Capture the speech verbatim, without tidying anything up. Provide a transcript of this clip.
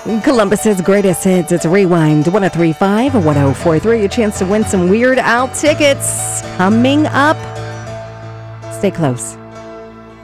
Columbus's greatest hits. It's Rewind one oh three point five, one oh four point three. A chance to win some Weird Al tickets coming up. Stay close.